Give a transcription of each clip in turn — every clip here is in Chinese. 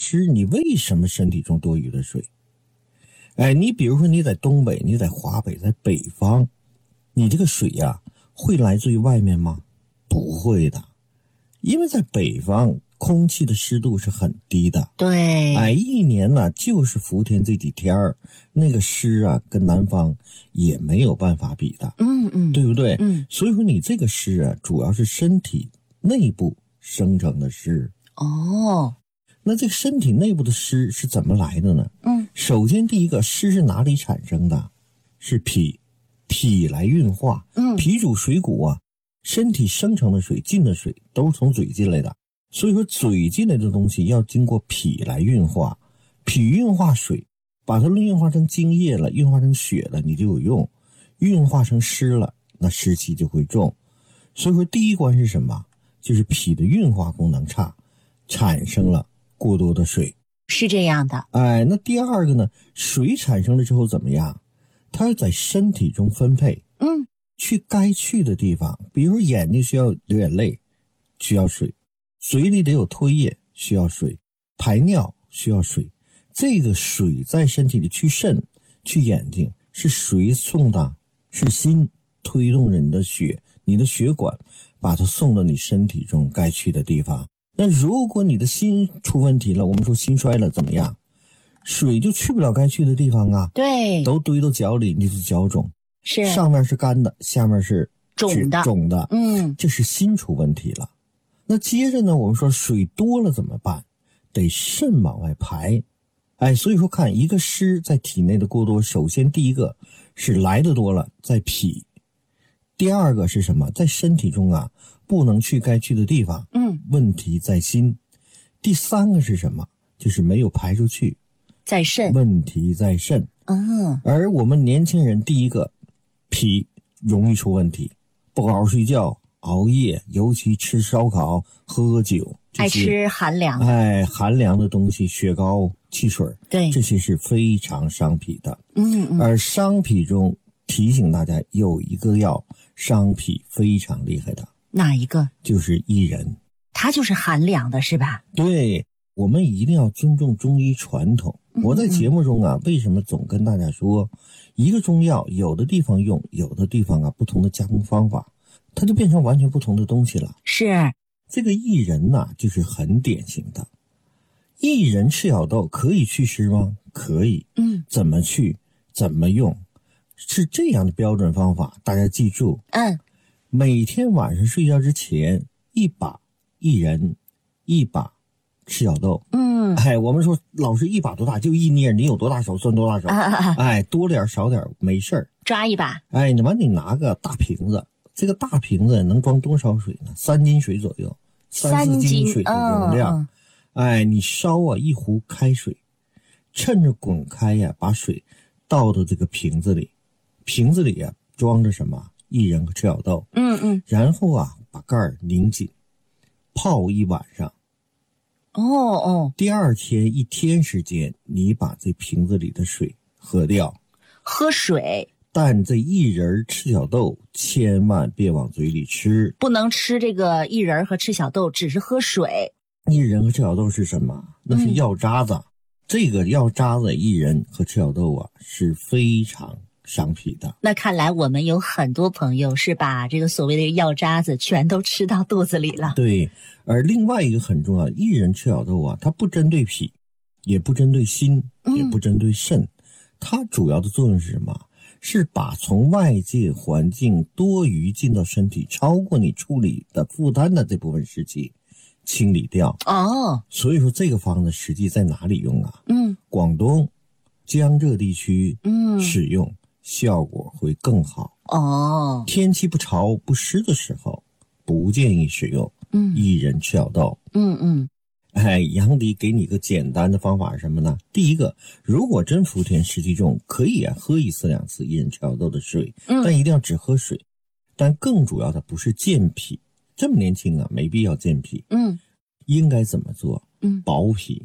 湿，你为什么身体中多余的水？你比如说你在东北，你在华北，在北方，你这个水呀，会来自于外面吗？不会的，因为在北方空气的湿度是很低的。 对， 一年呢就是伏天这几天儿，那个湿啊跟南方也没有办法比的。对不对？所以说你这个湿啊，主要是身体内部生成的湿。那这个身体内部的湿是怎么来的呢？首先第一个，湿是哪里产生的？是脾，脾来运化。脾主水谷啊，身体生成的水进的水都是从嘴进来的，所以说嘴进来的东西要经过脾来运化，脾运化水，把它运化成精液了，运化成血了，你就有用；运化成湿了，那湿气就会重。所以说第一关是什么？就是脾的运化功能差，产生了过多的水。 是这样的。 那第二个呢，水产生了之后怎么样？它要在身体中分配，去该去的地方，比如眼睛需要流眼泪，需要水；嘴里得有唾液，需要水；排尿需要水。这个水在身体里去肾、去眼睛，是谁送的？是心推动着你的血，你的血管把它送到你身体中该去的地方。那如果你的心出问题了，我们说心衰了怎么样？水就去不了该去的地方啊。 对， 都堆到脚里，你是脚肿， 是上面是干的，下面是肿的。 这是心出问题了。那接着呢，我们说水多了怎么办？得肾往外排。所以说看一个湿在体内的过多，首先第一个是来的多了，在脾；第二个是什么？在身体中啊，不能去该去的地方，问题在心；第三个是什么？就是没有排出去， 在肾， 问题在肾。而我们年轻人第一个脾容易出问题，不好好睡觉，熬夜，尤其吃烧烤、喝酒， 爱吃寒凉， 寒凉的东西，雪糕、汽水， 对， 这些是非常伤脾的。而伤脾中提醒大家有一个药伤脾非常厉害的， 哪一个？ 就是薏仁， 它就是寒凉的，是吧？ 对，我们一定要尊重中医传统。我在节目中啊，为什么总跟大家说，一个中药有的地方用，有的地方啊不同的加工方法，它就变成完全不同的东西了。 是这个薏仁呐，就是很典型的。薏仁赤小豆可以祛湿吗？可以。怎么去？怎么用？是这样的标准方法，大家记住。每天晚上睡觉之前，一把薏仁，一把赤小豆。我们说老师一把多大？就一捏，你有多大手算多大手。多点少点没事儿， 抓一把。 你拿个大瓶子，这个大瓶子能装多少水呢？3斤水左右，3-4斤水的容量。你烧啊一壶开水，趁着滚开呀，把水倒到这个瓶子里，瓶子里啊装着什么？薏仁和赤小豆。然后啊把盖儿拧紧，泡一晚上。第二天1天时间，你把这瓶子里的水喝掉。 喝水， 但这薏仁赤小豆千万别往嘴里吃， 不能吃这个薏仁和赤小豆，只是喝水。 薏仁和赤小豆是什么？那是药渣子。这个药渣子薏仁和赤小豆啊是非常伤脾的。 那看来我们有很多朋友是把这个所谓的药渣子全都吃到肚子里了。 对，而另外一个很重要，薏仁赤小豆啊，它不针对脾，也不针对心，也不针对肾，它主要的作用是什么？是把从外界环境多余进到身体超过你处理的负担的这部分湿气清理掉。所以说这个方子实际在哪里用啊？广东、江浙地区使用效果会更好。天气不潮不湿的时候不建议使用薏仁赤小豆。杨迪给你个简单的方法是什么呢？第一个，如果真伏天湿气重，可以喝1次2次薏仁赤小豆的水，但一定要只喝水。但更主要的不是健脾，这么年轻啊，没必要健脾。应该怎么做？保脾。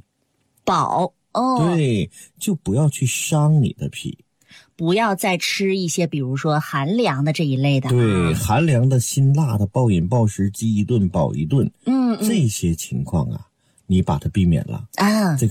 对，就不要去伤你的脾， 不要再吃一些比如说寒凉的这一类的。 对，寒凉的、辛辣的、暴饮暴食、饥一顿饱一顿，这些情况啊，你把它避免了。